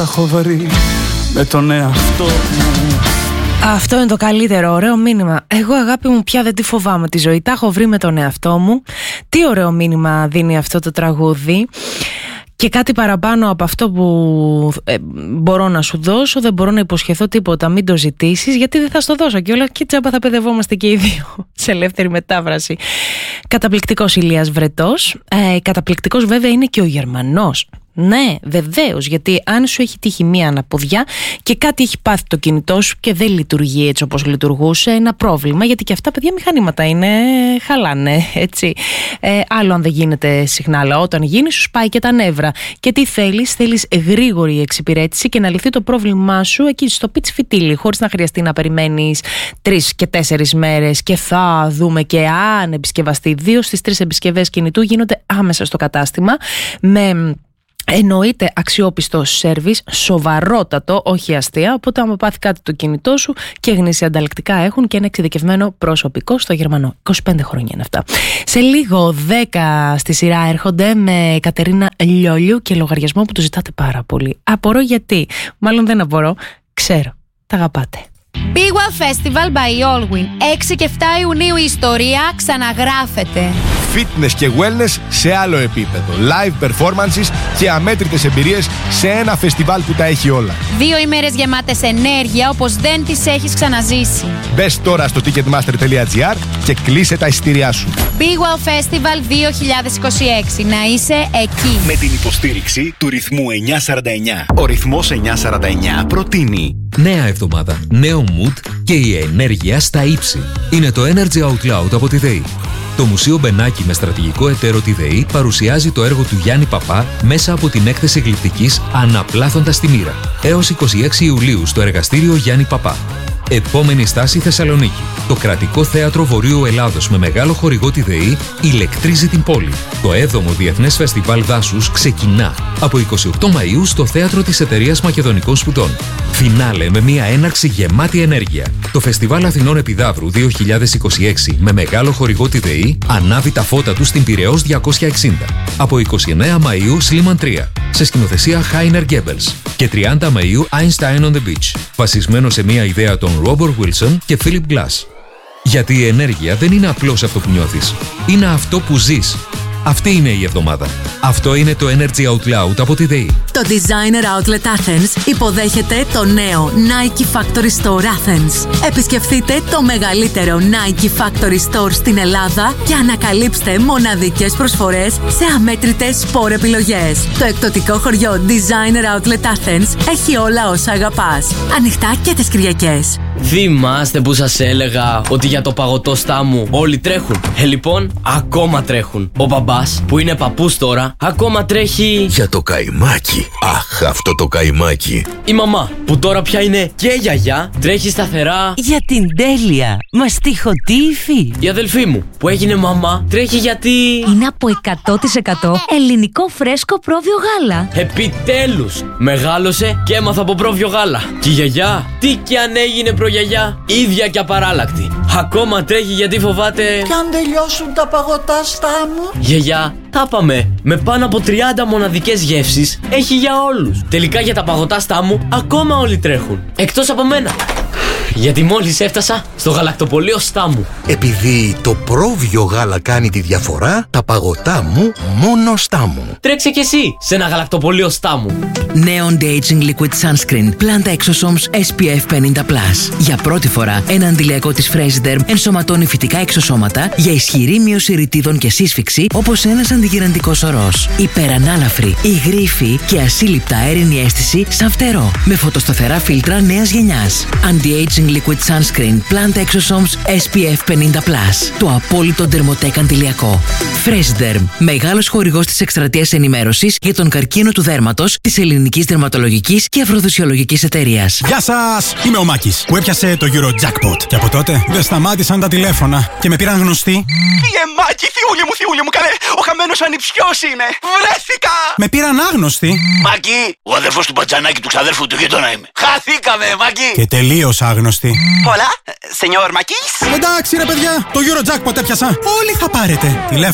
Έχω βρει με τον εαυτό μου. Αυτό είναι το καλύτερο, ωραίο μήνυμα. Εγώ, αγάπη μου, πια δεν τη φοβάμαι τη ζωή. Τα έχω βρει με τον εαυτό μου. Τι ωραίο μήνυμα δίνει αυτό το τραγούδι. Και κάτι παραπάνω από αυτό που μπορώ να σου δώσω, δεν μπορώ να υποσχεθώ τίποτα. Μην το ζητήσεις, γιατί δεν θα στο δώσω και όλα. Και τσάμπα θα παιδευόμαστε και οι δύο σε ελεύθερη μετάφραση. Καταπληκτικός Ηλίας Βρετός. Καταπληκτικός βέβαια είναι και ο Γερμανός. Ναι, βεβαίως, γιατί αν σου έχει τύχει μία αναποδιά και κάτι έχει πάθει το κινητό σου και δεν λειτουργεί έτσι όπως λειτουργούσε, ένα πρόβλημα, γιατί και αυτά παιδιά μηχανήματα είναι, χαλάνε, έτσι. Άλλο αν δεν γίνεται συχνά, αλλά όταν γίνει σου σπάει και τα νεύρα. Και τι θέλεις γρήγορη εξυπηρέτηση και να λυθεί το πρόβλημά σου εκεί στο πίτσι φιτίλι, χωρίς να χρειαστεί να περιμένεις 3 και 4 μέρες και θα δούμε και αν επισκευαστεί. 2 στις 3 επισκευές κινητού γίνονται άμεσα στο κατάστημα με... Εννοείται αξιόπιστο σέρβις, σοβαρότατο, όχι αστεία. Οπότε, άμα πάθει κάτι το κινητό σου και γνήσια ανταλλακτικά έχουν και ένα εξειδικευμένο προσωπικό στο Γερμανό. 25 χρόνια είναι αυτά. Σε λίγο 10 στη σειρά έρχονται με Κατερίνα Λιόλιου και λογαριασμό που του ζητάτε πάρα πολύ. Απορώ γιατί. Μάλλον δεν απορώ. Ξέρω. Τα αγαπάτε. Big Wow Festival by Allwyn. 6 και 7 Ιουνίου η ιστορία ξαναγράφεται. Fitness και wellness σε άλλο επίπεδο. Live performances και αμέτρητες εμπειρίες σε ένα φεστιβάλ που τα έχει όλα. 2 ημέρες γεμάτες ενέργεια όπως δεν τις έχεις ξαναζήσει. Μπες τώρα στο ticketmaster.gr και κλείσε τα εισιτήριά σου. Big Wow Festival 2026. Να είσαι εκεί. Με την υποστήριξη του ρυθμού 949. Ο ρυθμός 949 προτείνει νέα εβδομάδα, νέο mood και η ενέργεια στα ύψη. Είναι το Energy Out Loud από τη ΔΕΗ. Το Μουσείο Μπενάκη με στρατηγικό εταίρο τη ΔΕΗ παρουσιάζει το έργο του Γιάννη Παπά μέσα από την έκθεση γλυπτικής «Αναπλάθοντας τη μοίρα» έως 26 Ιουλίου στο εργαστήριο Γιάννη Παπά. Επόμενη στάση Θεσσαλονίκη. Το Κρατικό Θέατρο Βορείου Ελλάδος με μεγάλο χορηγό τη ΔΕΗ ηλεκτρίζει την πόλη. Το 7ο Διεθνές Φεστιβάλ Δάσους ξεκινά από 28 Μαΐου στο Θέατρο της Εταιρείας Μακεδονικών Σπουδών. Φινάλε με μια έναρξη γεμάτη ενέργεια. Το Φεστιβάλ Αθηνών Επιδαύρου 2026 με μεγάλο χορηγό τη ΔΕΗ ανάβει τα φώτα του στην Πειραιώς 260. Από 29 Μαΐου Σλίμαν 3 σε σκηνοθεσία Χάινερ Γκέμπελς και 30 Μαΐου Einstein on the Beach, βασισμένο σε μια ιδέα των Ρόμπορτ Βίλσον και Φίλιπ Γκλάς. Γιατί η ενέργεια δεν είναι απλώς αυτό που νιώθεις, είναι αυτό που ζεις. Αυτή είναι η εβδομάδα. Αυτό είναι το Energy Out Loud από τη ΔΕΗ. Το Designer Outlet Athens υποδέχεται το νέο Nike Factory Store Athens. Επισκεφτείτε το μεγαλύτερο Nike Factory Store στην Ελλάδα και ανακαλύψτε μοναδικές προσφορές σε αμέτρητες σπορ επιλογές. Το εκπτωτικό χωριό Designer Outlet Athens έχει όλα όσα αγαπάς. Ανοιχτά και τις Κυριακές. Θυμάστε που σας έλεγα ότι για το παγωτό στάμου όλοι τρέχουν? Λοιπόν, ακόμα τρέχουν. Ο μπαμπάς που είναι παππούς τώρα ακόμα τρέχει για το καϊμάκι. Αχ, αυτό το καϊμάκι. Η μαμά που τώρα πια είναι και γιαγιά τρέχει σταθερά για την τέλεια μαστιχωτή υφή. Η αδελφή μου που έγινε μαμά τρέχει γιατί είναι από 100% ελληνικό φρέσκο πρόβιο γάλα. Επιτέλους μεγάλωσε και έμαθα από πρόβιο γάλα. Και η γιαγιά, τι κι αν έγινε προγιαγιά, ίδια και απαράλλακτη, ακόμα τρέχει γιατί φοβάται κι αν τελειώσουν τα παγωτά στάμου. Γιαγιά, τα πάμε. Με πάνω από 30 μοναδικές γεύσεις έχει για όλους. Τελικά για τα παγωτά στάμου ακόμα όλοι τρέχουν. Εκτός από μένα. Γιατί μόλις έφτασα στο γαλακτοπωλείο Στάμου. Επειδή το πρόβιο γάλα κάνει τη διαφορά, τα παγωτά μου μόνο Στάμου. Τρέξε κι εσύ σε ένα γαλακτοπωλείο Στάμου. Νέο Anti-Aging Liquid Sunscreen Planta Exosomes SPF 50+. Για πρώτη φορά, ένα αντιλιακό της Freshderm ενσωματώνει φυτικά εξωσώματα για ισχυρή μείωση ρητίδων και σύσφυξη, όπως ένας αντιγυραντικός ορός. Υπερανάλαφρη, υγρήφη και ασύλληπτα αέρινη αίσθηση σαν φτερό. Με φωτοσταθερά φίλτρα νέας γενιάς. Anti-Aging Liquid Sunscreen Planta Exosomes SPF 50+. Το απόλυτο ντερμοτέκ αντιλιακό. Freshderm, μεγάλος χορηγός της εκστρατείας ενημέρωσης για τον καρκίνο του δέρματος της Ελληνικής Δερματολογικής και Αφροδισιολογικής Εταιρείας. Γεια σας! Είμαι ο Μάκης που έπιασε το Eurojackpot. Και από τότε δεν σταμάτησαν τα τηλέφωνα και με πήραν γνωστοί. Μάκη, θειούλη μου, καλέ! Ο χαμένος ανιψιός είμαι! Βρέθηκα! Με πήραν άγνωστοι. Μάκη, ο αδερφός του μπατζανάκι του ξαδέρφου του γείτονα είμαι. Χαθήκαμε, Μάκη! Και τελείως άγνωστοι. Hola, señor Μακής. Εντάξει ρε παιδιά, το Eurojackpot έπιασα. Όλοι θα πάρετε.